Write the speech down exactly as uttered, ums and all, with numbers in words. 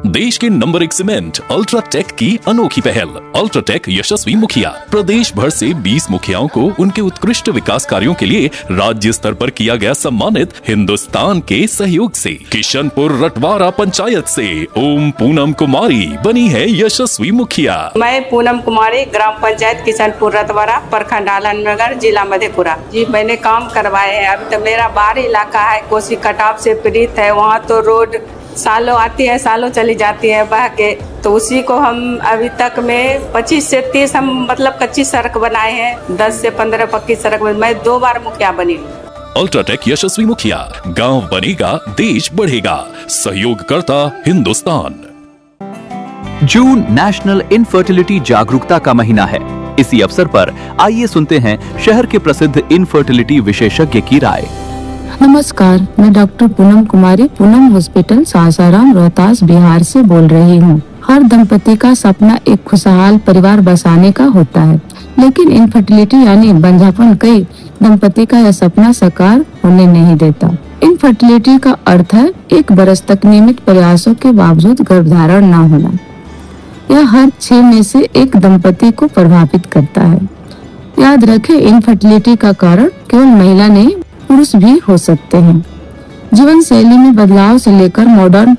देश के नंबर एक सीमेंट अल्ट्राटेक की अनोखी पहल। अल्ट्राटेक यशस्वी मुखिया प्रदेश भर से बीस मुखियाओं को उनके उत्कृष्ट विकास कार्यों के लिए राज्य स्तर पर किया गया सम्मानित। हिंदुस्तान के सहयोग से किशनपुर रटवारा पंचायत से ओम पूनम कुमारी बनी है यशस्वी मुखिया। मैं पूनम कुमारी, ग्राम पंचायत किशनपुर रटवारा, प्रखंड आलमनगर, जिला मधेपुरा। जी मैंने काम करवाए हैं। अभी तो मेरा बाहरी इलाका है, कोसी कटाव से पीड़ित है। वहाँ तो रोड सालों आती है, सालों चली जाती है बह के, तो उसी को हम अभी तक में पच्चीस से तीस हम मतलब कच्ची सड़क बनाए हैं, दस से पंद्रह पक्की सड़क। मैं दो बार मुखिया बनी। अल्ट्राटेक यशस्वी मुखिया, गांव बनेगा देश बढ़ेगा, सहयोग करता हिंदुस्तान। जून नेशनल इनफर्टिलिटी जागरूकता का महीना है। इसी अवसर पर आइए सुनते हैं शहर के प्रसिद्ध इनफर्टिलिटी विशेषज्ञ की राय। नमस्कार, मैं डॉक्टर पूनम कुमारी, पूनम हॉस्पिटल, सासाराम, रोहतास, बिहार से बोल रही हूँ। हर दंपति का सपना एक खुशहाल परिवार बसाने का होता है, लेकिन इनफर्टिलिटी यानी बंझापन कई दंपति का यह सपना साकार होने नहीं देता। इनफर्टिलिटी का अर्थ है एक बरस तक नियमित प्रयासों के बावजूद गर्भधारण न होना। यह हर छह में से एक दंपति को प्रभावित करता है। याद रखें, इनफर्टिलिटी का कारण केवल महिला नहीं, पुरुष भी हो सकते हैं। जीवन शैली में बदलाव से लेकर मॉडर्न